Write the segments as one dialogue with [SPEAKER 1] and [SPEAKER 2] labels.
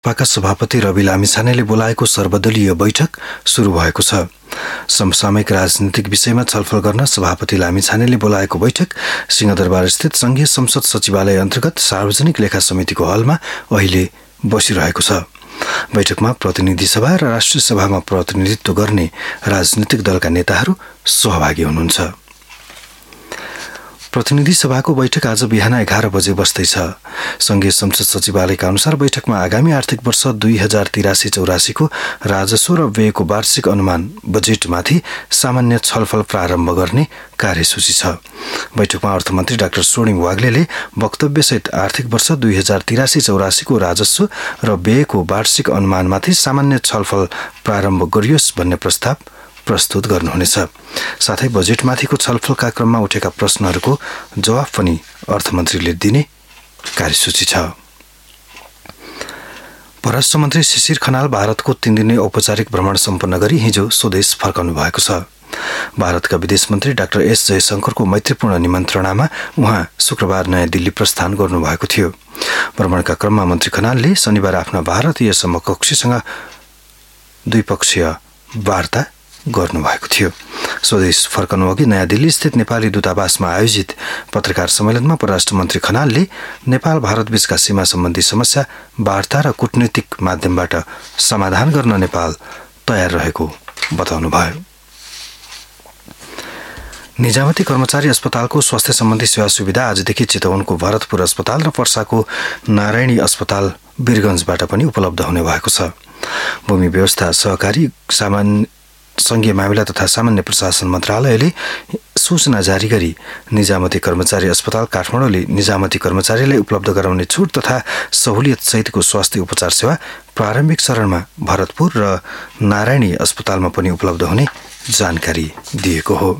[SPEAKER 1] पाका सभापति रवि लामिछानेले बोलाएको सर्वदलीय बैठक सुरु भएको छ। समसामयिक राजनीतिक विषयमा छलफल गर्न सभापति लामिछानेले बोलाएको बैठक सिंहदरबार स्थित संघीय संसद सचिवालय अन्तर्गत सार्वजनिक लेखा समितिको हलमा अहिले बसिरहेको छ। बैठकमा प्रतिनिधि सभा र राष्ट्रिय सभामा प्रतिनिधित्व गर्ने राजनीतिक दलका नेताहरू सहभागी हुनुहुन्छ। प्रतिनिधि सभाको बैठक आज बिहान 11 बजे बस्दैछ। संघीय संसद सचिवालयका अनुसार बैठकमा आगामी आर्थिक वर्ष 2083-84 को राजस्व र व्ययको वार्षिक अनुमान बजेटमाथि सामान्य छलफल प्रारम्भ गर्ने कार्यसूची छ। बैठकमा अर्थमन्त्री डाक्टर स्वर्णिम वाग्लेले वक्तव्यसहित आर्थिक वर्ष 2083-84 को राजस्व र व्ययको वार्षिक अनुमानमाथि सामान्य छलफल प्रारम्भ गरियोस् भन्ने प्रस्ताव प्रस्तुत गर्नुहुनेछ। साथै बजेटमाथिको छलफलका क्रममा उठेका प्रश्नहरूको जवाफ पनि अर्थमन्त्रीले दिने कार्यसूची छ। परराष्ट्र मन्त्री शिशिर खनाल भारतको 3 दिने औपचारिक भ्रमण सम्पन्न गरी हिजो स्वदेश फर्कनु भएको छ। भारतका विदेश मन्त्री डाक्टर एस जयशंकरको मैत्रीपूर्ण निमन्त्रणामा उहाँ शुक्रबार नयाँ दिल्ली प्रस्थान गर्नुभएको थियो। भ्रमणका क्रममा मन्त्री खनालले शनिबार आफ्ना भारतीय समकक्षीसँग द्विपक्षीय वार्ता गर्नुभएको थियो। स्वदेश फर्कनु अघि नयाँ दिल्ली स्थित नेपाली दूतावासमा आयोजित पत्रकार सम्मेलनमा परराष्ट्र मन्त्री खनालले नेपाल भारत बीचका सीमा सम्बन्धी समस्या वार्ता र कूटनीतिक माध्यमबाट समाधान गर्न नेपाल तयार रहेको बताउनुभयो। निजामती कर्मचारी अस्पतालको स्वास्थ्य सम्बन्धी सेवा सुविधा आजदेखि चितवनको भरतपुर अस्पताल र पर्साको नारायणी अस्पताल वीरगञ्जबाट पनि उपलब्ध हुने भएको छ। भूमि व्यवस्था सहकारी संघीय मामिला तथा सामान्य प्रशासन मन्त्रालयले सूचना जारी गरी निजामती कर्मचारी अस्पताल काठमाडौँले निजामती कर्मचारीलाई उपलब्ध गराउने छुट तथा सहुलियत सहितको स्वास्थ्य उपचार सेवा प्रारम्भिक चरणमा भरतपुर र नारायणी अस्पतालमा पनि उपलब्ध हुने जानकारी दिएको हो।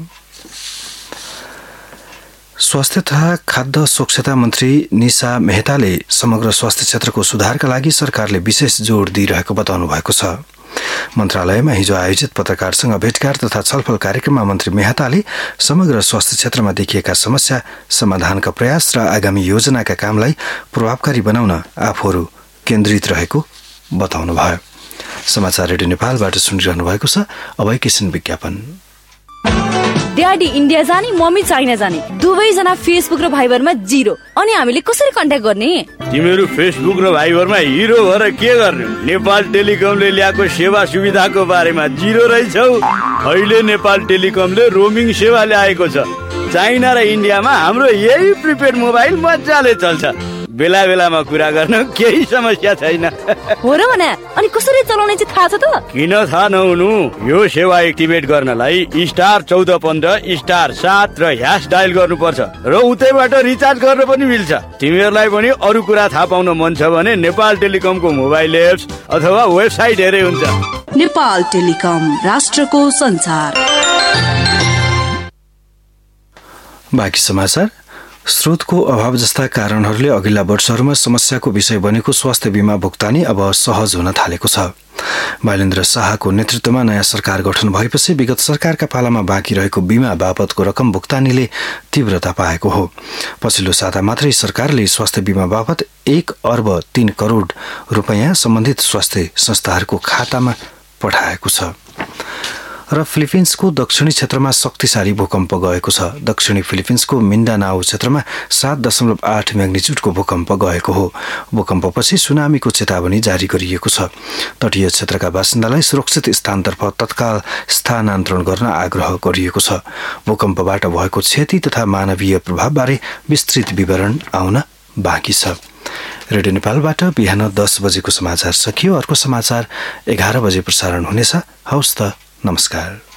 [SPEAKER 1] स्वास्थ्य तथा खाद्य स्वच्छता मन्त्री निशा मेहताले समग्र स्वास्थ्य क्षेत्रको सुधारका लागि सरकारले विशेष जोड दिइरहेको बताउनु भएको छ। मन्त्रालयमा हिजो आयोजित पत्रकारसँग भेटघाट तथा छलफल कार्यक्रममा मन्त्री मेहताले समग्र स्वास्थ्य क्षेत्रमा देखिएका समस्या समाधानका प्रयास र आगामी योजनाका कामलाई प्रभावकारी बनाउन आफूहरू केन्द्रित रहेको बताउनुभयो। समाचार रेडियो नेपालबाट सुनिरहनु भएको छ। अब एकैछिन विज्ञापन।
[SPEAKER 2] ड्याडी इन्डिया जाने मम्मी चाइना जाने दुवैजना फेसबुक र भाइबरमा 0। अनि हामीले कसरी कन्ट्याक्ट गर्ने?
[SPEAKER 3] तिमीहरू फेसबुक र भाइबरमा हिरो भएर के गर्ने? नेपाल टेलिकमले ल्याएको सेवा सुविधाको बारेमा 0 रहेछौ। अहिले नेपाल टेलिकमले रोमिङ सेवा ल्याएको छ। चाइना र इन्डियामा हाम्रो यही प्रिपेड मोबाइल मजाले चल्छ। बेला बेलामा कुरा गर्न केही समस्या छैन।
[SPEAKER 2] हो र भने अनि कसरी चलाउने चाहिँ थाहा छ त?
[SPEAKER 3] किन थाहा नहुनु? यो सेवा एक्टिभेट गर्नलाई *1415 *7 र # डायल गर्नुपर्छ र उतैबाट रिचार्ज गर्न पनि मिल्छ। तिमीहरूलाई पनि अरू कुरा थाहा पाउन मन छ भने नेपाल टेलिकमको मोबाइल एप्स अथवा वेबसाइट हेरे हुन्छ।
[SPEAKER 4] नेपाल टेलिकम, राष्ट्रको संचार।
[SPEAKER 1] बाँकी समाचार। स्रोतको अभाव जस्ता कारणहरूले अघिल्ला वर्षहरूमा समस्याको विषय बनेको स्वास्थ्य बीमा भुक्तानी अब सहज हुन थालेको छ। बालेन्द्र शाहको नेतृत्वमा नयाँ सरकार गठन भएपछि विगत सरकारका पालामा बाँकी रहेको बीमा बापतको रकम भुक्तानीले तीव्रता पाएको हो। पछिल्लो साता मात्रै सरकारले स्वास्थ्य बीमा बापत 1 अर्ब 3 करोड रुपैयाँ सम्बन्धित स्वास्थ्य संस्थाहरूको खातामा पठाएको छ। र फिलिपिन्सको दक्षिणी क्षेत्रमा शक्तिशाली भूकम्प गएको छ। दक्षिणी फिलिपिन्सको मिन्डानाओ क्षेत्रमा 7.8 म्याग्निच्युडको भूकम्प गएको हो। भूकम्पपछि सुनामीको चेतावनी जारी गरिएको छ। तटीय क्षेत्रका बासिन्दालाई सुरक्षित स्थानतर्फ तत्काल स्थानान्तरण गर्न आग्रह गरिएको छ। भूकम्पबाट भएको क्षति तथा मानवीय प्रभावबारे विस्तृत विवरण आउन बाँकी छ। रेडियो नेपालबाट बिहान 10 बजेको समाचार सकियो। अर्को समाचार 11 बजे प्रसारण हुनेछ। हवस् त, नमस्कार।